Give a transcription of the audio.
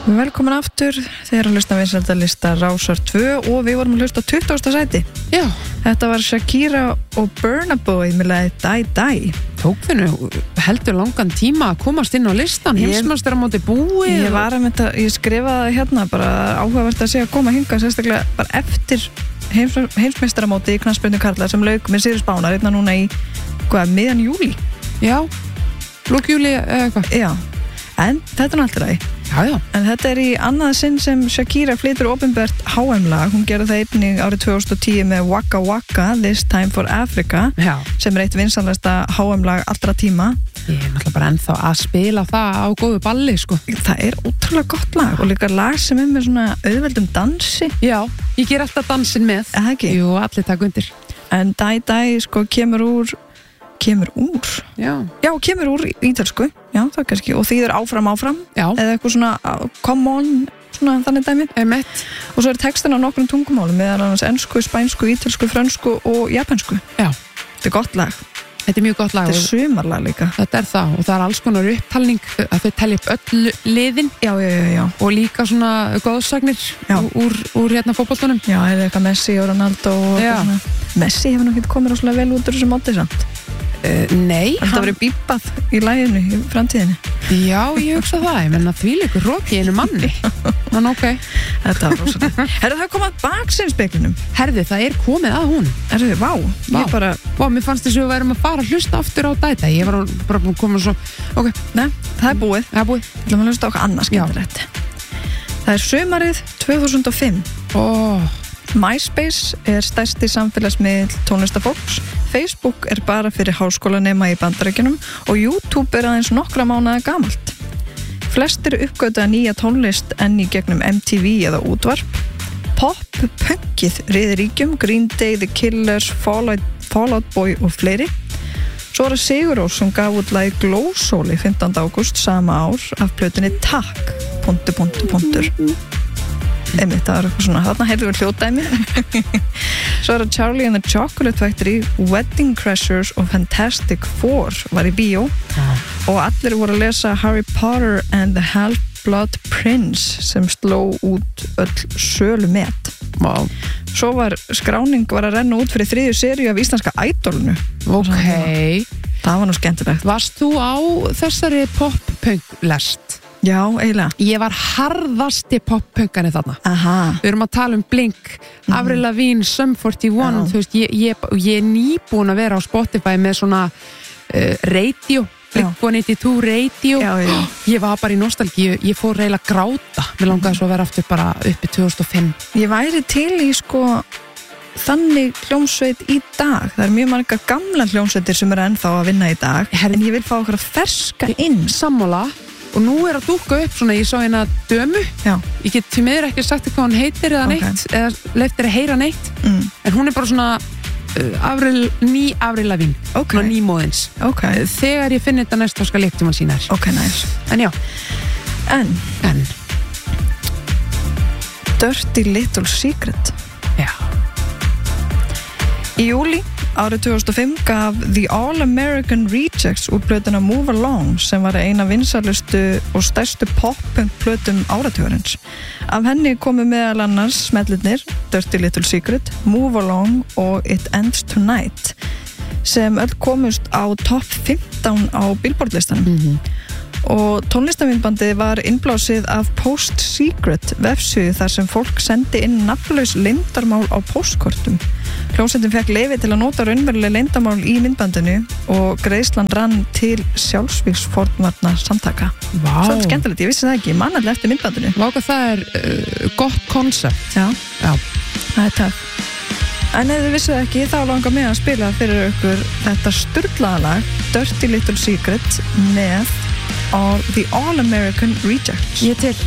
Velkomin aftur, þeir eru að hlusta vinsældalista Rásar 2 og við vorum að hlusta á 20. sæti. Já. Þetta var Shakira og Burna Boy með lagið Die Die. Tók þennu heldur langan tíma að komast inn á listan, heimsmeistaramóti búið. Ég skrifaði hérna bara áhugavert að sé að koma hingað sérstaklega bara eftir heimsmeistaramóti í knattspyrnu karla sem lauk með Sirius Bánar hérna núna í miðjan júlí. Já, lók júlí eitthvað. Já, en þetta er alltaf ræði. Já. En þetta er í annað sinn sem Shakira flytur opinbert HM-lag. Hún gerði það einnig árið 2010 með Waka Waka, This Time for Africa. Já. Sem er eitt vinsalasta HM-lag allra tíma. Ég er náttúrulega bara ennþá að spila það á góðu balli, sko. Það er ótrúlega gott lag og líka lag sem er með svona auðveldum dansi. Já, ég ger alltaf dansin með. Eða ekki? Jú, allir takk undir. En Die Die sko kemur úr ítölsku, já, það kannski, og þýðir áfram, já. Eða eitthvað svona come on, svona þannig dæmi. Og svo er textin á nokkrum tungumálum, meðal annars ensku, spænsku, ítölsku, frönsku og japansku. Já. Þetta er gott lag. Þetta er mjög gott lag. Þetta er sumarlag líka. Þetta er það, og það er alls konar upptalning að þau telja upp öll liðin. Já. Og líka svona góðsagnir úr hérna fótboltanum. Já, eða eitthvað Messi og Ronaldo og svona. Messi hefur náttúrulega komið rosalega vel út úr þessu móti samt. Nei. Það verið bípað í laginu í framtíðinni. Já, ég hugsa það. Ég menna þvílíkur roki einu manni. Þannig ok. Þetta var rosalega. Herðu, það kom að baksins-speklinum. Herðu, það er komið að hún. Herðu, vá. Vá, mér fannst þess að við værum að fara að hlusta aftur á þetta. Ég var bara búin að koma svo. Ok. Nei, það er búið. Það er búið. Við ætlum að hlusta á okkar annað skemmtilegt. Það er sumarið 2005. MySpace er stærsti samfélagsmiðl tónlistafólks, Facebook er bara fyrir háskólanema í Bandaríkjunum og YouTube er aðeins nokkra mánaða gamalt. Flestir uppgöta nýja tónlist enn í gegnum MTV eða útvarp. Pop-punkið riðir ríkjum, Green Day, The Killers, Fall Out Boy og fleiri. Svo er það Sigur Rós sem gaf út lagið Glósóli 15. ágúst sama ár af plötunni Takk, ... Einmitt, það var eitthvað svona, þarna heyrðum við hljóðdæmi. Svo er það Charlie and the Chocolate Factory, Wedding Crashers og Fantastic Four var í bíó og allir voru að lesa Harry Potter and the Half-Blood Prince sem sló út öll sölu met. Wow. Svo var skráning að renna út fyrir 3. seríu af íslenska Idolinu. Ok. Það var nú skemmtilegt. Varst þú á þessari pop-punk-lest? Já, eiginlega. Ég var harðasti pop-punkari þarna. Aha. Við erum að tala Blink, Avril Lavigne, Sum 41, þú veist, ég er nýbúin að vera á Spotify með svona radio, Blink 182 radio. Já. Ég var bara í nostalgíu, ég fór reyla að gráta. Mér langaði svo að vera aftur bara uppi 2005. Ég væri til í þannig hljómsveit í dag. Það er mjög margar gamla hljómsveitir sem eru ennþá að vinna í dag, en ég vil fá okkur að ferska inn. Sammála. Og nú er að dúkka upp svona, ég sá hérna dömu. Já. Ég get til miður ekki sagt hvað hún heitir eða neitt, eða leyft að heyra neitt. En hún er bara svona ný Avril Lavigne. Ok. Svona nýmóðins. Ok. Þegar ég finn þetta næst, þá skal ég ekkert sína þér. Ok, nice. En já. En. Dirty Little Secret. Já. Í júlí árið 2005 gaf The All-American Rejects út plötuna Move Along sem var eina vinsalustu og stærstu pop-punk plötum áratugurins. Af henni komu meðal annars smellirnir Dirty Little Secret, Move Along og It Ends Tonight sem öll komust á topp 15 á Billboard-listanum. Og tónlistamindbandið var innblásið af Post Secret vefsíðu þar sem fólk sendi inn nafnlaus leyndarmál á postkortum. Hljómsveitin fekk leyfi til að nota raunveruleg leyndarmál í myndbandinu og greiðslan rann til sjálfsvígsfórnvarna samtaka. Vá. Svolítið skemmtilegt, ég vissi það ekki, mannalega eftir myndbandinu. Váka, það er gott koncept. Já. Það er takk. En ef þið vissuð ekki, þá langar mig að spila fyrir ykkur þetta sturlaða lag Dirty Little Secret með The All-American Rejects. Ég til.